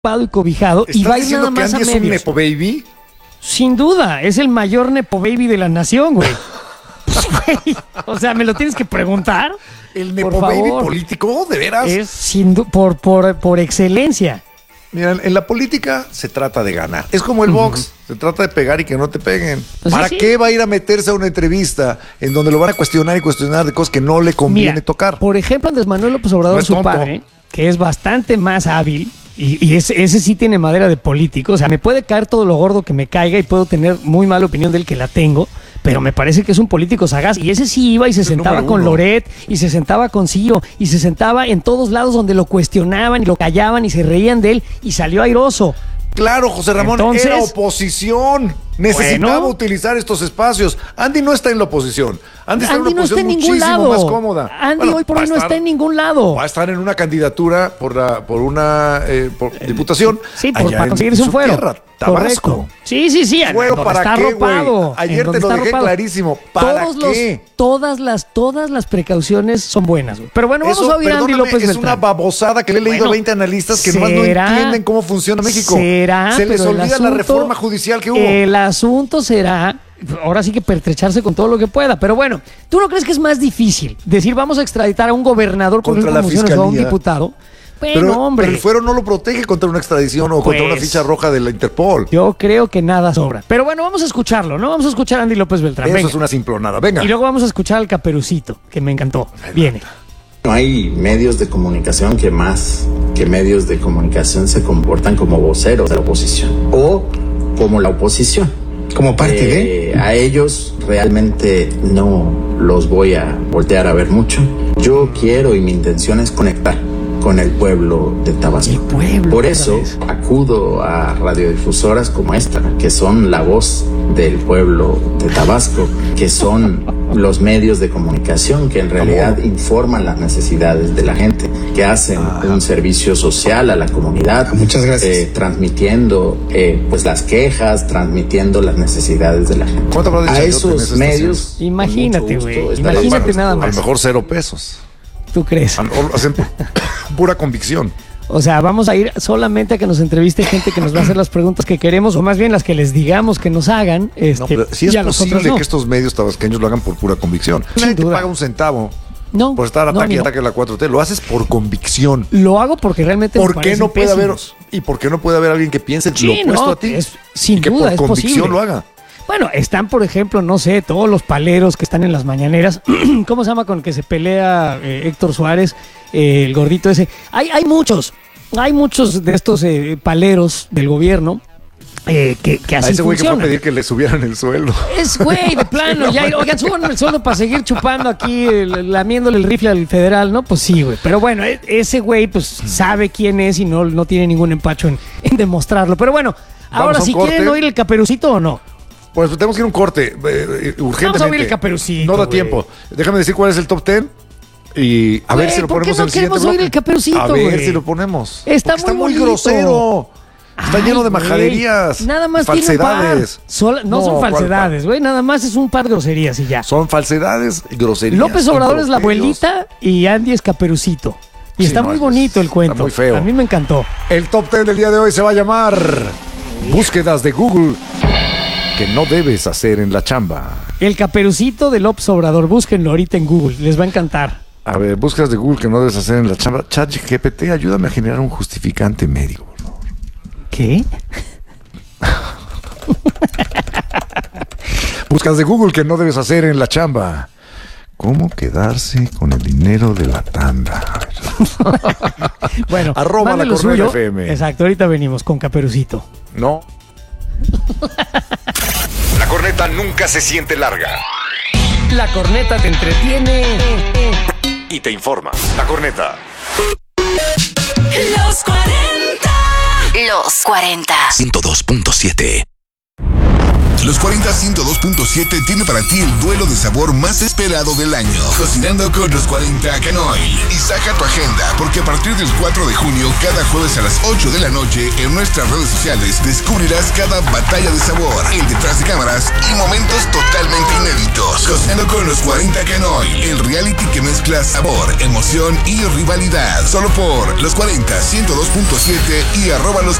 y cobijado y va a ir nada más a medios. ¿Estás diciendo que Andy es un nepo baby? Sin duda, es el mayor nepo baby de la nación, güey. Pues, güey, o sea, ¿me lo tienes que preguntar? ¿El nepo baby político? ¿De veras? Es por excelencia. Mira, en la política se trata de ganar. Es como el box, se trata de pegar y que no te peguen. Pues ¿Para sí. qué va a ir a meterse a una entrevista en donde lo van a cuestionar y cuestionar de cosas que no le conviene Mira, tocar? Por ejemplo, Andrés Manuel López Obrador, No es su tonto. padre, que es bastante más hábil, y ese sí tiene madera de político. O sea, me puede caer todo lo gordo que me caiga y puedo tener muy mala opinión del que la tengo, pero me parece que es un político sagaz. Y ese sí iba y se sentaba número con uno. Loret, y se sentaba con Ciro, y se sentaba en todos lados donde lo cuestionaban y lo callaban y se reían de él, y salió airoso. Claro, José Ramón, Entonces, era oposición. Necesitaba bueno. utilizar estos espacios. Andy no está en la oposición. Andy está en Andy una no está posición en ningún muchísimo lado. más cómoda. Andy Bueno, hoy por va hoy a no estar- está en ningún lado. Va a estar en una candidatura por una diputación. Sí, allá para en conseguirse un su fuero. tierra, Tabasco. Correcto. Sí. ¿Fuero donde para está qué, arropado, güey? Ayer en donde te lo está dejé arropado. clarísimo. ¿Para qué? Todas las precauciones son buenas, güey. Pero bueno, vamos Eso, a oír a Andy perdóname, López es Beltrán. una babosada que le he leído Bueno, a 20 analistas que nomás no será- entienden cómo funciona México. será, Se les pero el olvida la asunto- reforma judicial que hubo. El asunto será, ahora sí que pertrecharse con todo lo que pueda. Pero bueno, ¿tú no crees que es más difícil decir vamos a extraditar a un gobernador por Contra la funciones o a un fiscalía. diputado? Bueno, hombre. Pero el fuero no lo protege contra una extradición o contra una Pues, ficha roja de la Interpol. Yo creo que nada sobra. Pero bueno, vamos a escucharlo, ¿no? Vamos a escuchar a Andy López Beltrán. Eso Venga. es una simplonada. Venga. Y luego vamos a escuchar al Caperucito, que me encantó. Viene. No hay medios de comunicación que más que medios de comunicación se comportan como voceros de la oposición o como la oposición. Como parte de. A ellos realmente no los voy a voltear a ver mucho. Yo quiero y mi intención es conectar con el pueblo de Tabasco. El pueblo, Por otra eso vez. acudo a radiodifusoras como esta, que son la voz del pueblo de Tabasco, que son los medios de comunicación que en realidad informan las necesidades de la gente, que hacen un servicio social a la comunidad. Muchas gracias. Transmitiendo pues las quejas, transmitiendo las necesidades de la gente. ¿Cuánto habrá de A chayote en esos esas medios, estaciones? Imagínate, con mucho güey, gusto, estaré imagínate dispuesto. nada A más. lo mejor 0 pesos. ¿Tú crees? O lo hacen por pura convicción. O sea, vamos a ir solamente a que nos entreviste gente que nos va a hacer las preguntas que queremos, o más bien las que les digamos que nos hagan. No, pero sí es y a nosotros posible no. que estos medios tabasqueños lo hagan por pura convicción. Sin Nadie te duda. paga un centavo No, por estar no, ataque y no. ataque a la 4T. Lo haces por convicción. Lo hago porque realmente me ¿Por qué no parecen puede haber pésimos. y por qué no puede haber alguien que piense Sí, lo opuesto no, a ti? sin y que duda, por es convicción posible. lo haga. Bueno, están, por ejemplo, no sé, todos los paleros que están en las mañaneras. ¿Cómo se llama con el que se pelea Héctor Suárez? El gordito ese. Hay muchos de estos paleros del gobierno que A así ese güey que fue a funcionan. pedir que le subieran el sueldo. Es güey, de plano, ya, oigan, suban el sueldo para seguir chupando aquí, lamiéndole el rifle al federal, ¿no? Pues sí, güey. Pero bueno, ese güey, pues sabe quién es y no tiene ningún empacho en demostrarlo. Pero bueno, ahora Vamos a un si quieren corte. oír el Caperucito o no. Pues tenemos que ir a un corte urgentemente. Vamos a oír el Caperucito, No da güey. tiempo. Déjame decir cuál es el top 10 y a ver Güey, si lo ¿por qué ponemos no en el siguiente queremos oír bloque. el Caperucito, A ver güey? si lo ponemos. Está Porque muy muy bonito. grosero. Está Ay, lleno de güey. majaderías. Nada más falsedades. tiene un par. No son ¿cuál falsedades, güey. Nada más es un par de groserías y ya. Son falsedades y groserías. López Obrador es la improperios. abuelita y Andy es Caperucito. Y Sí, está no, muy es- bonito el está cuento. muy feo. A mí me encantó. El top 10 del día de hoy se va a llamar Búsquedas de Google que no debes hacer en la chamba. El Caperucito de López Obrador. Búsquenlo ahorita en Google. Les va a encantar. A ver, búsquedas de Google que no debes hacer en la chamba. ChatGPT, ayúdame a generar un justificante médico, por favor. ¿Qué? Búsquedas de Google que no debes hacer en la chamba. ¿Cómo quedarse con el dinero de la tanda? A ver. Bueno, Arroba manden La lo Corneta suyo. FM. Exacto, ahorita venimos con Caperucito. No. La corneta nunca se siente larga La corneta te entretiene. y te informa. La corneta. Los 40. Los 40. 102.7. Los 40 102.7 tiene para ti el duelo de sabor más esperado del año. Cocinando con los 40 Canoil. Y saca tu agenda, porque a partir del 4 de junio, cada jueves a las 8 de la noche, en nuestras redes sociales, descubrirás cada batalla de sabor, el detrás de cámaras y momentos totalmente inéditos. Cocinando con los 40 Canoil, el reality que mezcla sabor, emoción y rivalidad. Solo por los 40 102.7 y @los